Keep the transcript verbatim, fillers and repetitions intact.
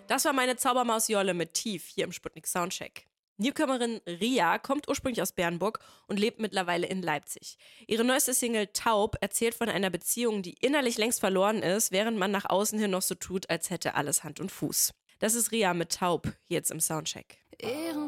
Das war meine Zaubermaus Jolle mit Tief hier im Sputnik Soundcheck. Newcomerin Ria kommt ursprünglich aus Bernburg und lebt mittlerweile in Leipzig. Ihre neueste Single Taub erzählt von einer Beziehung, die innerlich längst verloren ist, während man nach außen hin noch so tut, als hätte alles Hand und Fuß. Das ist Ria mit Taub, jetzt im Soundcheck. Ihren